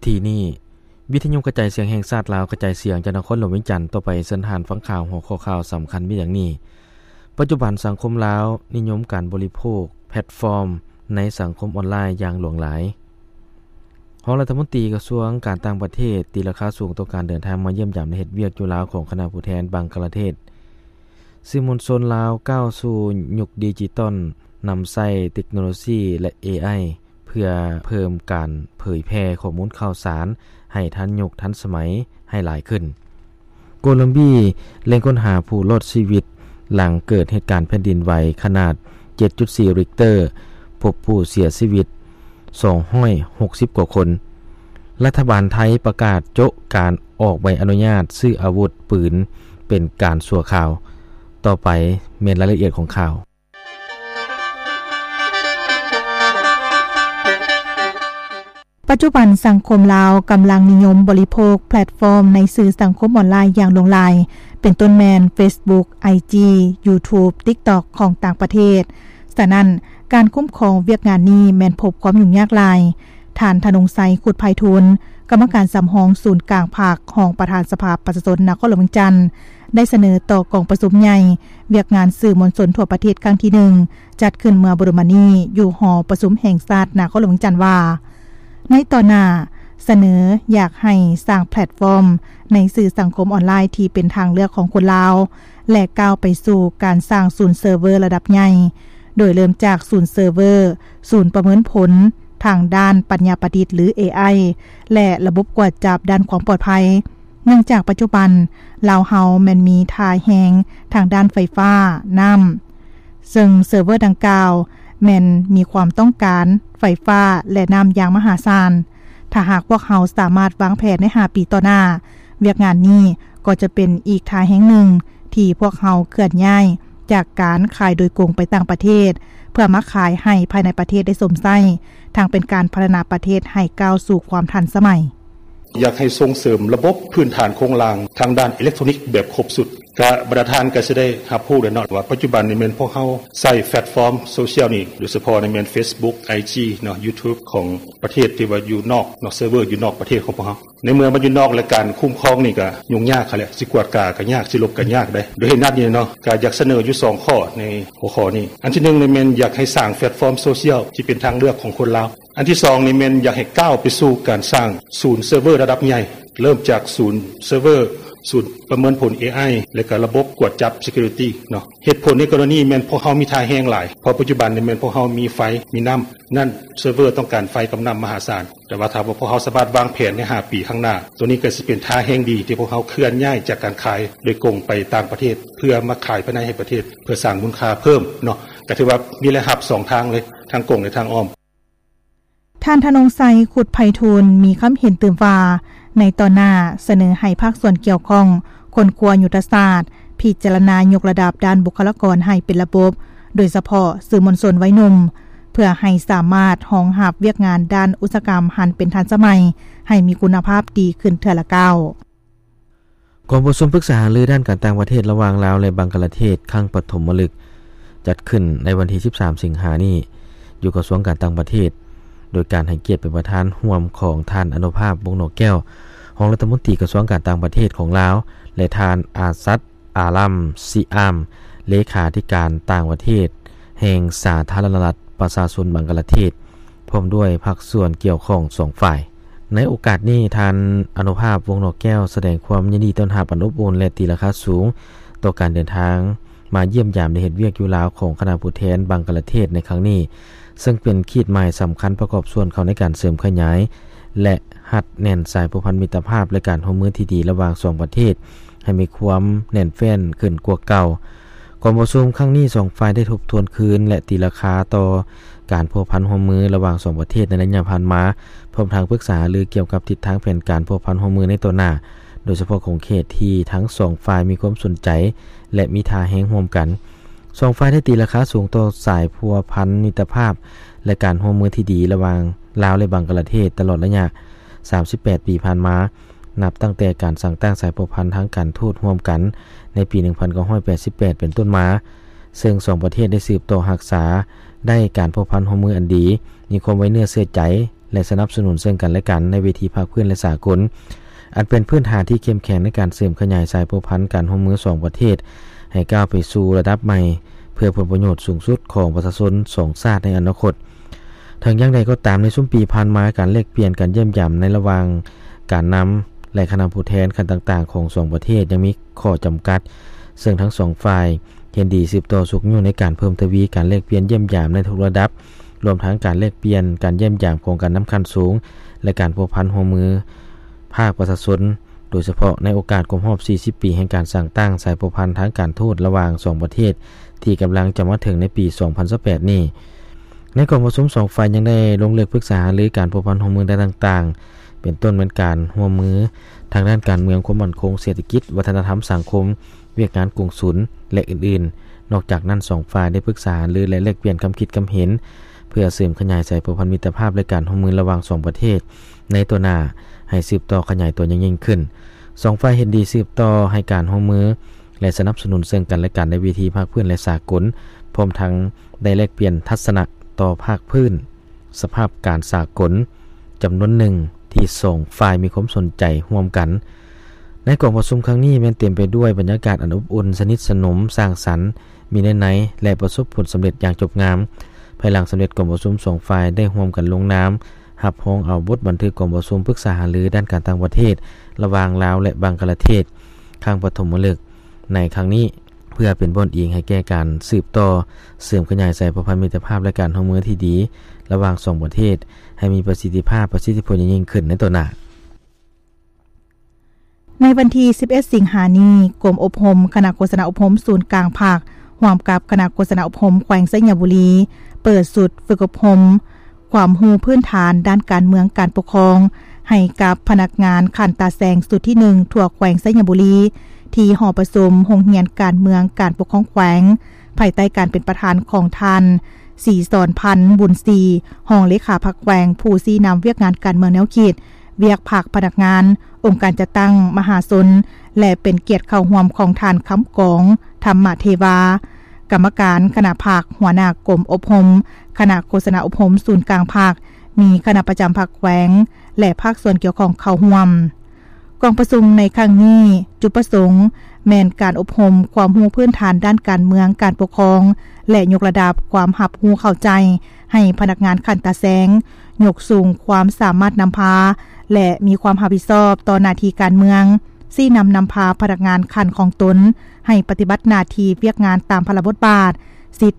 ที่นี่วิทยุกระจายเสียงแห่งชาติลาวกระจายเสียงจากนครหลวงเวียงจันทน์ต่อไปเส้นทางฟังข่าวหัวข้อข่าวสำคัญมีอย่างนี้ปัจจุบันสังคมลาวนิยมการบริโภคแพลตฟอร์มในสังคมออนไลน์อย่างหลวงหลายรองรัฐมนตรีกระทรวงการต่างประเทศตีราคาสูงต่อการเดินทางมาเยี่ยมยามในเฮ็ดเวียกอยู่ลาวของคณะผู้แทนบังกลาเทศสื่อมวลชนลาวก้าวสู่ยุคดิจิตอลนำใช้เทคโนโลยีและ AI เพื่อเพิ่มการเผยแพร่ข้อมูลข่าวสารให้ทันยุคทันสมัยให้หลายขึ้นโคลัมเบียเร่งค้นหาผู้รอดชีวิตหลังเกิดเหตุการณ์แผ่นดินไหวขนาด 7.4 ริกเตอร์พบผู้เสียชีวิต260 กว่าคนรัฐบาลไทยประกาศโจะการออกใบอนุญาตซื้ออาวุธปืนเป็นการชั่วคราวต่อไปเมนรายละเอียดของข่าวปัจจุบันสังคมลาวกำลังนิยมบริโภคแพลตฟอร์มในสื่อสังคมออนไลน์อย่างหลงหลายเป็นต้นแมน Facebook IG YouTube TikTok ของต่างประเทศฉะนั้นการคุ้มครองเวียกงานนี้แม่นพบความยุ่งยากหลายท่านธนงไสขุดไพฑูรย์กรรมการสำรองศูนย์กลางภาคของประธานสภาประชาชนนครหลวงเวียงจันทน์ได้เสนอต่อกองประชุมใหญ่เวียกงานสื่อมวลชนทั่วประเทศครั้งที่1จัดขึ้นเมื่อบรมนีอยู่หอประชุมแห่งชาตินครหลวงเวียงจันทน์ว่าในต่อหน้าเสนออยากให้สร้างแพลตฟอร์มในสื่อสังคมออนไลน์ที่เป็นทางเลือกของคนลาวและก้าวไปสู่การสร้างศูนย์เซิร์ฟเวอร์ระดับใหญ่โดยเริ่มจากศูนย์เซิร์ฟเวอร์ศูนย์ประเมินผลทางด้านปัญญาประดิษฐ์หรือ AI และระบบกวดจับด้านความปลอดภัยเนื่องจากปัจจุบันลาวเฮาแม่นมีท่าแฮงทางด้านไฟฟ้าน้ำซึ่งเซิร์ฟเวอร์ดังกล่าวแม่นมีความต้องการไฟฟ้าและน้ำอย่างมหาศาลถ้าหากพวกเฮาสามารถวางแผนใน5ปีต่อหน้าเวียกงานนี้ก็จะเป็นอีกท่าแห่งหนึ่งที่พวกเฮาเคลื่อนย้ายจากการขายโดยกงไปต่างประเทศเพื่อมาขายให้ภายในประเทศได้สมไส้ทางเป็นการพัฒนาประเทศให้ก้าวสู่ความทันสมัยอยากให้ส่งเสริมระบบพื้นฐานโครงหลังทางด้านอิเล็กทรอนิกส์แบบครบสุดก็ประธานก็สิได้รับรู้ได้เนาะว่าปัจจุบันนี่แม่นพวกเฮาใช้แพลตฟอร์มโซเชียลนี่โดยเฉพาะในแม่น Facebook IG เนาะ YouTube ของประเทศที่ว่าอยู่นอกเนาะเซิร์ฟเวอร์อยู่นอกประเทศของพวกเฮาในเมื่อมันอยู่นอกและการคุ้มครองนี่ก็ยุ่งยากค่ะแหละสิกวดกาก็ยากสิลบก็ยากได้โดยเหตุนั้นนี่เนาะก็อยากเสนออยู่2ข้อในหัวข้อนี้อันที่1นี่แม่นอยากให้สร้างแพลตฟอร์มโซเชียลที่เป็นทางเลือกของคนลาวอันที่2นี่แม่นอยากให้ก้าวไปสู่การสร้างศูนย์เซิร์ฟเวอร์ระดับใหญ่เริ่มจากศูนย์เซิร์ฟเวอร์ศูนย์ประเมินผล AI และก็ระบบกวดจับ Security เนาะเหตุผลในกรณีแม่นพวกเฮามีท่าแห้งหลายเพราะปัจจุบันนี่แม่นพวกเฮามีไฟมีน้ำนั่นเซิร์ฟเวอร์ต้องการไฟกับน้ำมหาศาลแต่ว่าถ้าพวกเฮาสามารถวางแผนใน5ปีข้างหน้าตัวนี้ก็สิเป็นท่าแห้งดีที่พวกเฮาเคลื่อนย้ายจากการขายโดยกงไปต่างประเทศเพื่อมาขายภายในประเทศเพื่อสร้างมูลค่าเพิ่มเนาะก็ถือว่ามีรายรับ2ทางเลยทางกงและทางอ้อมท่านธนงไสขุดไพฑูรย์มีคำเห็นตื่นว่าในตอนหน้าเสนอให้ภาคส่วนเกี่ยวข้องคนครัวยุทธศาสตร์พิจารณายกระดับด้านบุคลากรให้เป็นระบบโดยเฉพาะสื่อมวลชนวัยหนุ่มเพื่อให้สามารถรองรับเวียกงานด้านอุตสาหกรรมหันเป็นทันสมัยให้มีคุณภาพดีขึ้นเทื่อละก้าวกองประชุมปรึกษาหารือด้านการต่างประเทศระหว่างลาวและบังกลาเทศครั้งปฐมฤกษ์จัดขึ้นในวันที่13สิงหายนนี้อยู่กระทรวงการต่างประเทศโดยการให้เกียรติเป็นประธานร่วมของท่านอนุภาพวงศ์นอกแก้วรองรัฐมนตรีกระทรวงการต่างประเทศของลาวและท่านอาซัดอาลัมซีอามเลขาธิการต่างประเทศแห่งสาธารณรัฐประชาชนบังกลาเทศพร้อมด้วยภาคส่วนเกี่ยวข้อง2ฝ่ายในโอกาสนี้ท่านอนุภาพวงศ์นอกแก้วแสดงความยินดีต้อนรับอันอบอุ่นและตีราคาสูงต่อการเดินทางมาเยี่ยมยามในเฮ็ดเวียกอยู่ลาวของคณะผู้แทนบังกลาเทศในครั้งนี้ซึ่งเป็นขีดหมายสำคัญประกอบส่วนเข้าในการเสริมขยายและหัดแน่นสายผูกพันมิตรภาพและการร่วมมือที่ดีระหว่าง2ประเทศให้มีความแน่นแฟ้นขึ้นกว่าเก่าการประชุมครั้งนี้2ฝ่ายได้ทบทวนคืนและตีราคาต่อการผูกพันร่วมมือระหว่าง2ประเทศในระยะผ่านมาพร้อมทางปรึกษาหรือเกี่ยวกับทิศทางแผนการผูกพันร่วมมือในต่อหน้าโดยเฉพาะของเขตที่ทั้ง2ฝ่ายมีความสนใจและมีท่าแฮงร่วมกัน2ฝ่ายได้ตีราคาสูงต่อสายพัวพันมิตรภาพและการร่วมมือที่ดีระหว่างลาวและบังกลาเทศตลอดระยะ38ปีผ่านมานับตั้งแต่การสร้างตั้งสายผูกพันทางการทูตร่วมกันในปี1988เป็นต้นมาซึ่ง2ประเทศได้สืบต่อรักษาได้การผูกพันร่วมมืออันดีมีความไว้เนื้อเชื่อใจและสนับสนุนซึ่งกันและกันในเวทีภาคพื้นและสากลอันเป็นพื้นฐานที่เข้มแข็งในการเสริมขยายสายพัวพันธ์การร่วมมือ2ประเทศให้ก้าวไปสู่ระดับใหม่เพื่อผลประโยชน์สูงสุดของประชาชน2ชาติในอนาคตทั้งอย่างใดก็ตามในช่วงปีผ่านมาการแลกเปลี่ยนการเยี่ยมยามในระหว่างการนำและคณะผู้แทนกันต่างๆของ2ประเทศยังมีข้อจำกัดซึ่งทั้ง2ฝ่ายเห็นดีสืบต่อสุขอยู่ในการเพิ่มทวีการแลกเปลี่ยนเยี่ยมยามในทุกระดับรวมทั้งการแลกเปลี่ยนการเยี่ยมยามของการนำคันสูงและการพัวพันร่วมมือภาคประชาชนโดยเฉพาะในโอกาสครบรอบ40ปีแห่งการสร้างตั้งสายพัวพันทางการทูตระหว่าง2ประเทศที่กำลังจะมาถึงในปี2018นี้ในกองประชุม2ฝ่ายยังได้ลงลึกปรึกษาหารือการพัวพันร่วมมือด้านต่างๆเป็นต้นเหมือนการร่วมมือทางด้านการเมืองความมั่นคงเศรษฐกิจวัฒนธรรมสังคมเวียกงานกงสุลและอื่นๆนอกจากนั้น2ฝ่ายได้ปรึกษาหรือและแลกเปลี่ยนความคิดความเห็นเพื่อเสริมขยายสายพัวพันมิตรภาพและการร่วมมือระหว่าง2ประเทศในตัวหน้าให้สืบต่อขยายตัวยิ่งขึ้น2ฝ่ายเห็นดีสืบต่อให้การร่วมมือและสนับสนุนซึ่งกันและกันในเวทีภาคพื้นและสากลพร้อมทั้งได้แลกเปลี่ยนทัศนะต่อภาคพื้นสภาพการสากลจำนวนหนึ่งที่2ฝ่ายมีความสนใจร่วมกันในกองประชุมครั้งนี้แม้นเต็มไปด้วยบรรยากาศอันอบอุ่นสนิทสนมสร้างสรรค์มีนัยยะและประสบผลสำเร็จอย่างจบงามภายหลังสำเร็จกองประชุม2ฝ่ายได้ร่วมกันลงนามรับรองเอาบทบันทึกกองประชุมปรึกษาหารือด้านการต่างประเทศระหว่างลาวและบังกลาเทศครั้งปฐมฤกษ์ในครั้งนี้เพื่อเป็นบนอิงให้แก่การสืบต่อเสริมขยายสายพัวพันมิตรภาพและการร่วมมือที่ดีระหว่าง2ประเทศให้มีประสิทธิผลยิ่งขึ้นในตัวหน้าในวันที่11สิงหาคมนี้กรมอบรมคณะโฆษณาอบรมศูนย์กลางภาคร่วมกับคณะโฆษณาอบรมแขวงสัญญบุรีเปิดสุดฝึกอบรมความรู้พื้นฐานด้านการเมืองการปกครองให้กับพนักงานขันตาแสงสุดที่1ทั่วแขวงสัญญบุรีที่หอประชุมโรงเรียนการเมืองการปกครองแขวงภายใต้การเป็นประธานของท่านศรีสอนพันธ์บุญศรีรองเลขาพรรคแขวงผู้ชี้นำเวียกงานการเมืองแนวคิดเวียกภาคพนักงานองค์การจัดตั้งมหาชนและเป็นเกียรติเข้าร่วมของท่านคำกองธรรมเทวากรรมการคณะภาคหัวหน้ากรมอบรมคณะโฆษณาอบรมศูนย์กลางภาคมีคณะประจำภาคแขวงและภาคส่วนเกี่ยวข้องเข้าร่วมกองประชุมในครั้งนี้จุดประสงค์แม่นการอบรมความรู้พื้นฐานด้านการเมืองการปกครองและยกระดับความรับรู้เข้าใจให้พนักงานขันตาแสงยกสูงความสามารถนำพาและมีความรับผิดชอบต่อหน้าที่การเมืองที่นำพาพนักงานขันของตนให้ปฏิบัติหน้าที่เวียกงานตามพระบทบาท